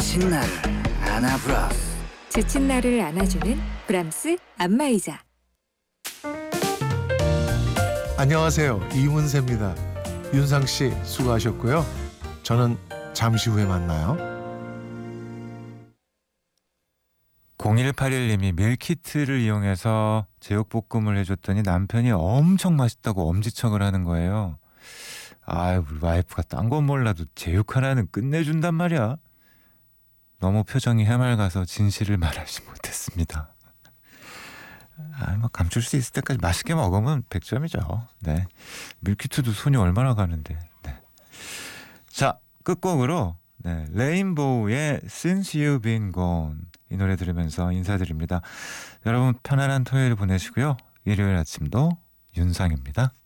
지친 나를 안아브라스. 지친 나를 안아주는 브람스 안마의자. 안녕하세요. 이문세입니다. 윤상 씨 수고하셨고요. 저는 잠시 후에 만나요. 0181님이 밀키트를 이용해서 제육볶음을 해줬더니 남편이 엄청 맛있다고 엄지척을 하는 거예요. 아유, 우리 와이프가 딴 건 몰라도 제육 하나는 끝내준단 말이야. 너무 표정이 해맑아서 진실을 말하지 못했습니다. 감출 수 있을 때까지 맛있게 먹으면 100점이죠. 네. 밀키트도 손이 얼마나 가는데. 네. 자, 끝곡으로 레인보우의 Since You've Been Gone 이 노래 들으면서 인사드립니다. 여러분 편안한 토요일 보내시고요. 일요일 아침도 윤상입니다.